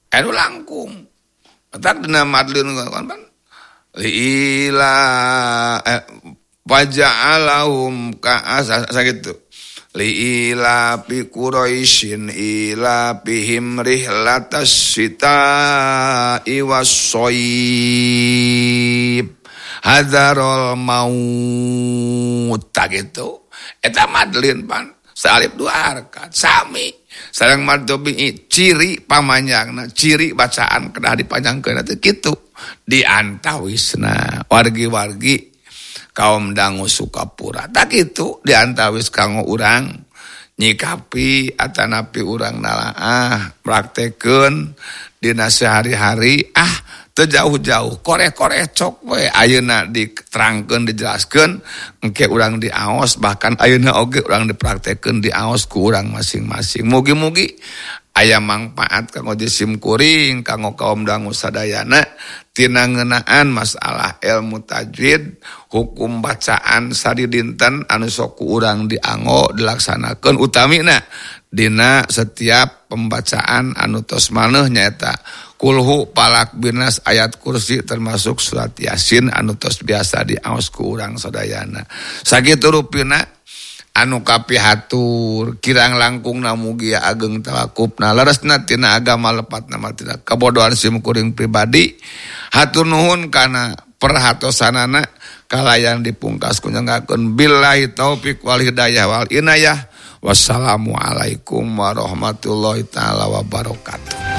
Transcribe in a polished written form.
anu langkung. Tak dina madlun kan ila waja'alahum ka'asa sakitu ila bi quraisyin ila bihim rihlatas sita'i was-shaib hadarul maut tak gitu eta madlin pan salib 2 harkat sami sareng maddobi ciri pamanjangna ciri bacaan kedah dipanjangkeun teh kitu diantawisna wargi-wargi kaum dangu Sukapura tak gitu diantawis kanggo urang nyikapi atanapi urang nalaah praktekeun dina sehari-hari teu jauh-jauh koreh-koreh cok we ayeuna diterangkeun dijelaskeun engke urang diaos bahkan ayeuna oge urang dipraktekeun diaos ku urang masing-masing mugi-mugi aya manfaat kanggo jisim kuring kanggo kaum dangu sadayana tina ngeunaan masalah ilmu tajwid hukum bacaan sadi dinten anu sok ku urang dianggo dilaksanakeun utamina dina setiap pembacaan anu tos maneh nyaeta kulhu palak binas ayat kursi termasuk surat yasin anu tos biasa diaos ku urang sadayana sakitu rupina anu kapihatur kirang langkung mugi ageng tawakufna leresna tina agama lepatna mah tina kabodohan sim kuring pribadi hatur nuhun kana perhatosanana kalayan dipungkas kunyangakeun billahi taufik wal hidayah wal inayah wassalamu alaikum warahmatullahi taala wabarakatuh.